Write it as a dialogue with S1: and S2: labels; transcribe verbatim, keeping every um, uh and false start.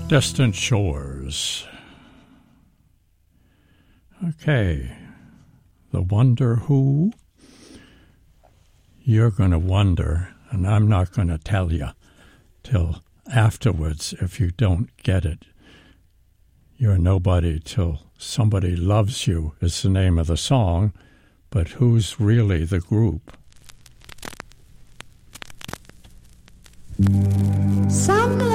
S1: Distant Shores. Okay, the Wonder Who. You're going to wonder, and I'm not going to tell you till afterwards if you don't get it. You're nobody till somebody loves you is the name of the song, but who's really the group?